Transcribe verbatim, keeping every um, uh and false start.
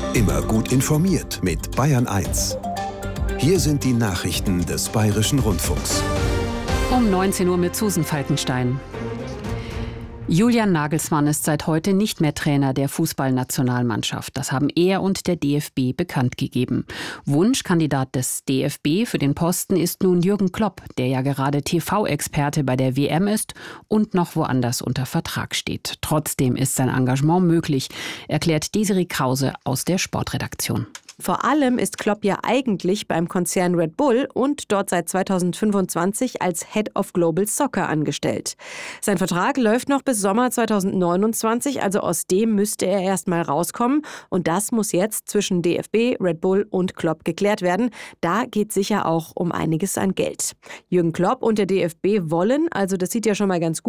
Immer gut informiert mit Bayern eins. Hier sind die Nachrichten des Bayerischen Rundfunks. Um neunzehn Uhr mit Susan Falkenstein. Julian Nagelsmann ist seit heute nicht mehr Trainer der Fußballnationalmannschaft. Das haben er und der D F B bekannt gegeben. Wunschkandidat des D F B für den Posten ist nun Jürgen Klopp, der ja gerade T V-Experte bei der W M ist und noch woanders unter Vertrag steht. Trotzdem ist sein Engagement möglich, erklärt Desiree Krause aus der Sportredaktion. Vor allem ist Klopp ja eigentlich beim Konzern Red Bull und dort seit zweitausendfünfundzwanzig als Head of Global Soccer angestellt. Sein Vertrag läuft noch bis Sommer zweitausendneunundzwanzig, also aus dem müsste er erst mal rauskommen. Und das muss jetzt zwischen D F B, Red Bull und Klopp geklärt werden. Da geht sicher auch um einiges an Geld. Jürgen Klopp und der D F B wollen, also das sieht ja schon mal ganz gut